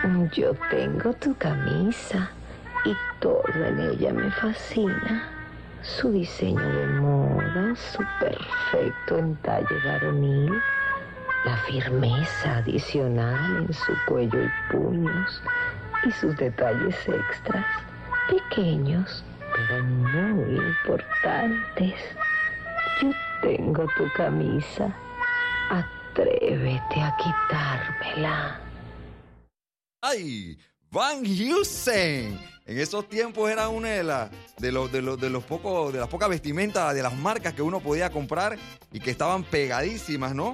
Yo tengo tu camisa y todo en ella me fascina. Su diseño de moda, su perfecto entalle varonil, la firmeza adicional en su cuello y puños y sus detalles extras, pequeños pero muy importantes. Yo tengo tu camisa. Atrévete a quitármela. ¡Ay! Van Heusen. En esos tiempos era una de las pocas vestimentas de las marcas que uno podía comprar y que estaban pegadísimas, ¿no?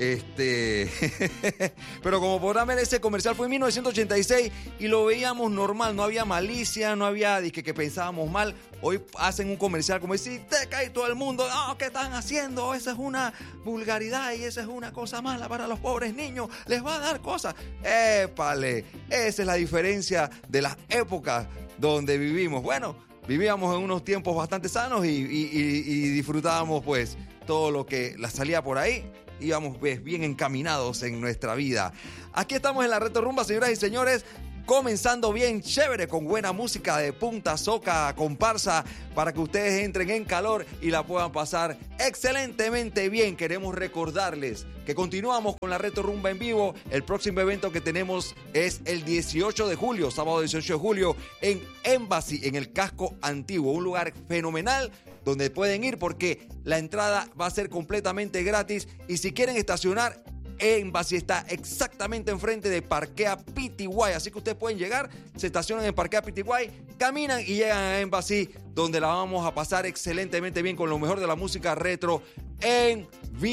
Pero como podrán ver, ese comercial fue en 1986 y lo veíamos normal, no había malicia, no había que pensábamos mal. Hoy hacen un comercial como si te cae todo el mundo, no, ¿qué están haciendo? Esa es una vulgaridad y esa es una cosa mala para los pobres niños, les va a dar cosas. ¡Épale! Esa es la diferencia de las épocas donde vivimos. Bueno, vivíamos en unos tiempos bastante sanos y disfrutábamos pues todo lo que la salía por ahí. Íbamos bien encaminados en nuestra vida. Aquí estamos en la Retro Rumba, señoras y señores, comenzando bien chévere con buena música de punta, soca, comparsa, para que ustedes entren en calor y la puedan pasar excelentemente bien. Queremos recordarles que continuamos con la Retro Rumba en vivo. El próximo evento que tenemos es el 18 de julio, sábado 18 de julio, en Embassy, en el Casco Antiguo, un lugar fenomenal donde pueden ir porque la entrada va a ser completamente gratis y si quieren estacionar, Embassy está exactamente enfrente de Parquea PTY, así que ustedes pueden llegar, se estacionan en Parquea PTY, caminan y llegan a Embassy, donde la vamos a pasar excelentemente bien con lo mejor de la música retro en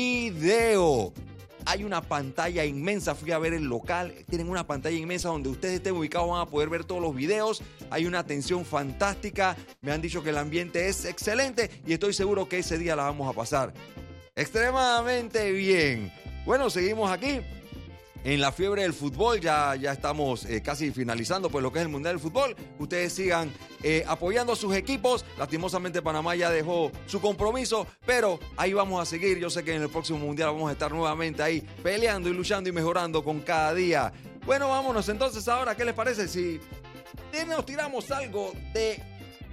video. Hay una pantalla inmensa, fui a ver el local, tienen una pantalla inmensa donde ustedes estén ubicados, van a poder ver todos los videos, hay una atención fantástica, me han dicho que el ambiente es excelente y estoy seguro que ese día la vamos a pasar extremadamente bien. Bueno, seguimos aquí en la fiebre del fútbol, ya estamos casi finalizando pues lo que es el Mundial del Fútbol. Ustedes sigan apoyando a sus equipos. Lastimosamente Panamá ya dejó su compromiso, pero ahí vamos a seguir. Yo sé que en el próximo Mundial vamos a estar nuevamente ahí peleando y luchando y mejorando con cada día. Bueno, vámonos entonces ahora, ¿qué les parece si nos tiramos algo de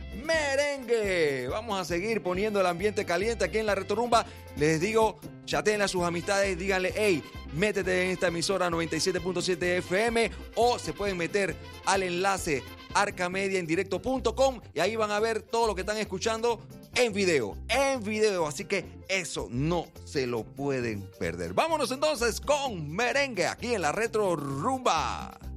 merengue? Vamos a seguir poniendo el ambiente caliente aquí en la Retro Rumba. Les digo, chateen a sus amistades, díganle, hey, métete en esta emisora 97.7 FM o se pueden meter al enlace arcamediaendirecto.com y ahí van a ver todo lo que están escuchando en video, así que eso no se lo pueden perder. Vámonos entonces con merengue aquí en la Retro Rumba.